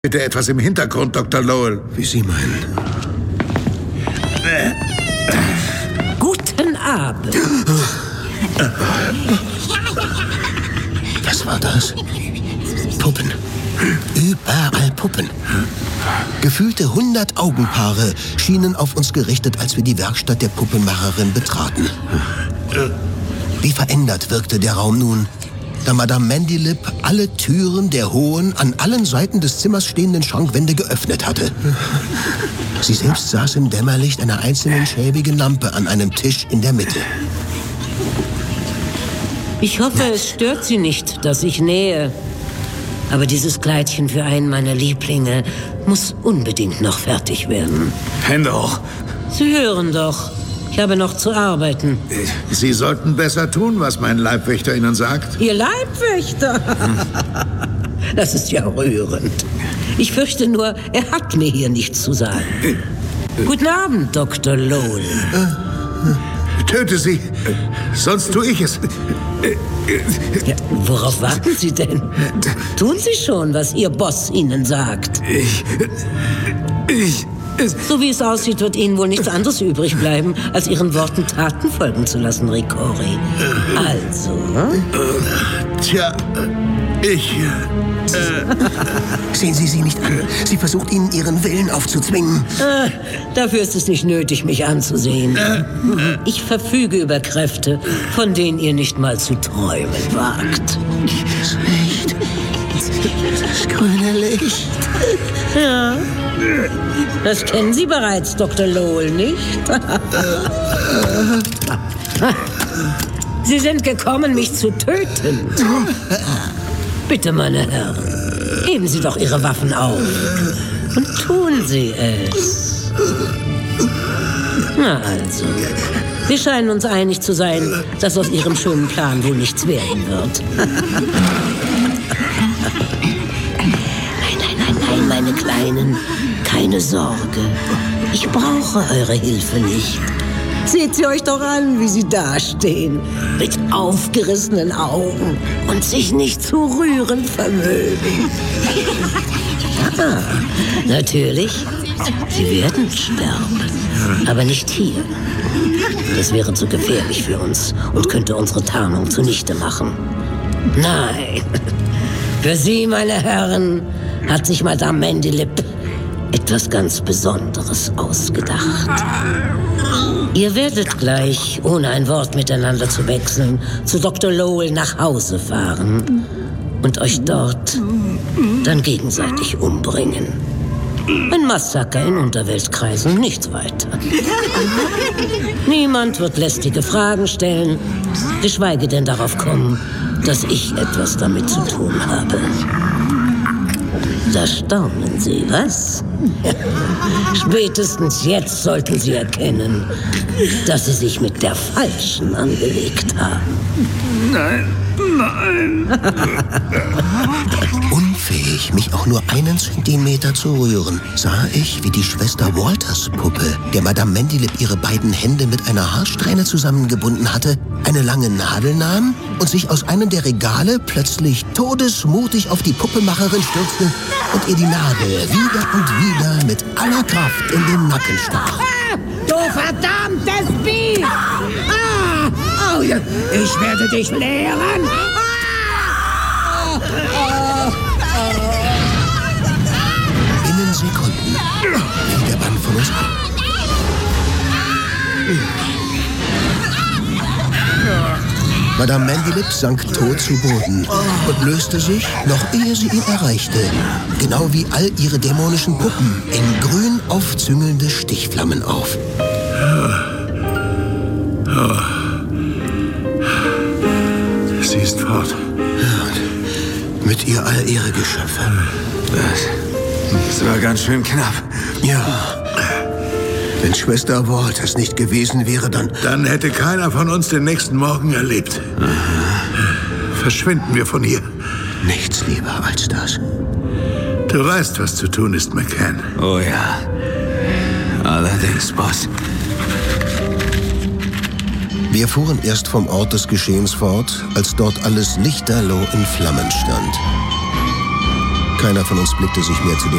Bitte etwas im Hintergrund, Dr. Lowell. Wie Sie meinen. Guten Abend. Was war das? Puppen. Überall Puppen. Gefühlte 100 Augenpaare schienen auf uns gerichtet, als wir die Werkstatt der Puppenmacherin betraten. Wie verändert wirkte der Raum nun, da Madame Mandylip alle Türen der hohen, an allen Seiten des Zimmers stehenden Schrankwände geöffnet hatte. Sie selbst saß im Dämmerlicht einer einzelnen schäbigen Lampe an einem Tisch in der Mitte. Ich hoffe, es stört Sie nicht, dass ich nähe. Aber dieses Kleidchen für einen meiner Lieblinge muss unbedingt noch fertig werden. Hände hoch. Sie hören doch. Ich habe noch zu arbeiten. Sie sollten besser tun, was mein Leibwächter Ihnen sagt. Ihr Leibwächter? Das ist ja rührend. Ich fürchte nur, er hat mir hier nichts zu sagen. Guten Abend, Dr. Lowell. Töte sie, sonst tue ich es. Ja, worauf warten Sie denn? Tun Sie schon, was Ihr Boss Ihnen sagt. So wie es aussieht, wird Ihnen wohl nichts anderes übrig bleiben, als Ihren Worten Taten folgen zu lassen, Ricori. Also? Tja, Sehen Sie sie nicht an. Sie versucht Ihnen Ihren Willen aufzuzwingen. Dafür ist es nicht nötig, mich anzusehen. Ich verfüge über Kräfte, von denen ihr nicht mal zu träumen wagt. Das Licht. Das grüne Licht. Ja, das kennen Sie bereits, Dr. Lowell, nicht? Sie sind gekommen, mich zu töten. Bitte, meine Herren, heben Sie doch Ihre Waffen auf und tun Sie es. Na also, wir scheinen uns einig zu sein, dass aus Ihrem schönen Plan wohl nichts werden wird. Nein, meine Kleinen, keine Sorge. Ich brauche eure Hilfe nicht. Seht sie euch doch an, wie sie dastehen, mit aufgerissenen Augen und sich nicht zu rühren vermögen. Ja, natürlich, sie werden sterben, aber nicht hier. Das wäre zu gefährlich für uns und könnte unsere Tarnung zunichte machen. Nein, für Sie, meine Herren, hat sich Madame Mandylip etwas ganz Besonderes ausgedacht. Ihr werdet gleich, ohne ein Wort miteinander zu wechseln, zu Dr. Lowell nach Hause fahren und euch dort dann gegenseitig umbringen. Ein Massaker in Unterweltkreisen, nichts weiter. Niemand wird lästige Fragen stellen, geschweige denn darauf kommen, dass ich etwas damit zu tun habe. Da staunen Sie, was? Spätestens jetzt sollten Sie erkennen, dass Sie sich mit der Falschen angelegt haben. Nein. Unfähig, mich auch nur einen Zentimeter zu rühren, sah ich, wie die Schwester Walters Puppe, der Madame Mandylip ihre beiden Hände mit einer Haarsträhne zusammengebunden hatte, eine lange Nadel nahm und sich aus einem der Regale plötzlich todesmutig auf die Puppemacherin stürzte und ihr die Nadel wieder und wieder mit aller Kraft in den Nacken stach. Du verdammtes Biest! Oh, ich werde dich lehren! Binnen Sekunden fiel der Bann von uns ab. Madame Mandylip sank tot zu Boden und löste sich, noch ehe sie ihn erreichte, genau wie all ihre dämonischen Puppen, in grün aufzüngelnde Stichflammen auf. sie ist fort. Und mit ihr all ihre Geschöpfe. Das war ganz schön knapp. Ja. Wenn Schwester Walters nicht gewesen wäre, Dann hätte keiner von uns den nächsten Morgen erlebt. Verschwinden wir von hier. Nichts lieber als das. Du weißt, was zu tun ist, McCann. Oh ja. Allerdings, Boss. Wir fuhren erst vom Ort des Geschehens fort, als dort alles lichterloh in Flammen stand. Keiner von uns blickte sich mehr zu dem